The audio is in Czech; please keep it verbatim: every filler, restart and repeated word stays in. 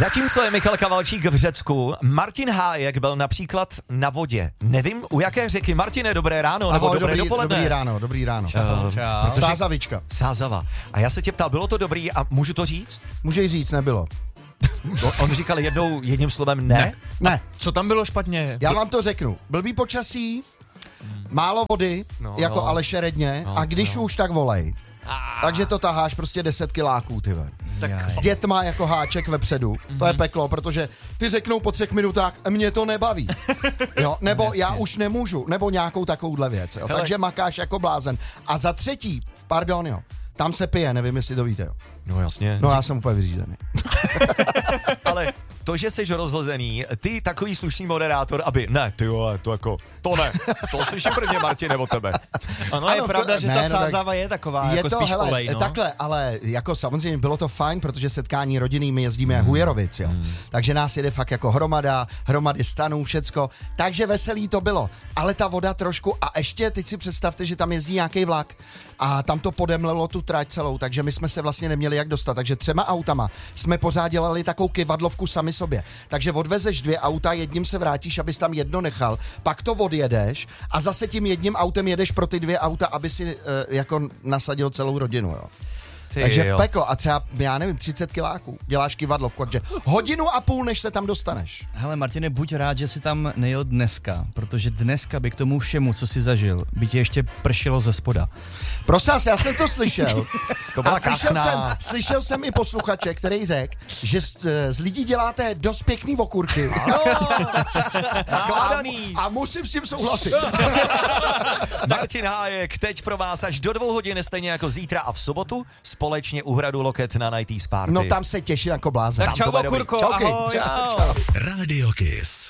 Zatímco je Michal Kavalčík v Řecku, Martin Hájek byl například na vodě. Nevím, u jaké řeky. Martine, dobré ráno, Ahoj, nebo dobré dobrý, dopoledne. Dobrý ráno, dobrý ráno. Čau, čau. Protože... Sázavička. Sázava. A já se tě ptal, bylo to dobrý a můžu to říct? Můžeš říct, nebylo. To, on říkal jednou, jedním slovem ne. Ne. ne. Co tam bylo špatně? Já vám to řeknu. Blbý počasí, málo vody, no, jako no. Aleše Redně, no, a když no. už, tak volej. Takže to taháš prostě deset kiláků, ty ve. Tak S dětma jako háček vepředu. Mm-hmm. To je peklo, protože ty řeknou po třech minutách, mě to nebaví. Jo? Nebo já už nemůžu, nebo nějakou takovouhle věc. Jo? Takže makáš jako blázen. A za třetí, pardon, jo, tam se pije, nevím, jestli to víte, jo. No jasně. No já jsem úplně vyřízený. Ale to, že jsi rozhozený, ty takový slušný moderátor, aby, ne, ty jo, to jako, to ne, to slyším prvně, Martin, nebo tebe. Ano, je Ano, pravda, to, že ne, ta no, sázava je taková, je jako to, spíš hele, olej, no. Takhle, ale jako samozřejmě bylo to fajn, protože setkání rodinný, my jezdíme jak Hujerovic, jo. Mm. Takže nás jede fakt jako hromada, hromady stanů, všecko. Takže veselý to bylo. Ale ta voda trošku, a ještě teď si představte, že tam jezdí nějaký vlak a tam to podemlelo tu trať celou, takže my jsme se vlastně neměli jak dostat. Takže třema autama jsme pořád dělali takovou kyvadlovku sami sobě. Takže odvezeš dvě auta, jedním se vrátíš, abys tam jedno nechal, pak to odjedeš a zase tím jedním autem jedeš pro ty dvě auta, aby si uh, jako nasadil celou rodinu, jo. Ty Takže jo. peklo a třeba, já nevím, třicet kiláků, děláš kyvadlovku, takže hodinu a půl, než se tam dostaneš. Hele, Martine, buď rád, že jsi tam nejel dneska, protože dneska by k tomu všemu, co jsi zažil, by tě ještě pršelo ze spoda. Prosím vás, já jsem to slyšel. To byla a slyšel kachna. jsem, slyšel jsem i posluchače, který řekl, že z, z lidí děláte dost pěkný okurky. a, a musím s tím souhlasit. Martin Hájek teď pro vás až do dvou hodin, stejně jako zítra a v sobotu, společně u Hradu Loket na nineties Party. No tam se těším jako blázen. Tak Tam to čau, bude dobrý. okurko, Čauky. ahoj. Čau, Čau. čau. Radio Kiss.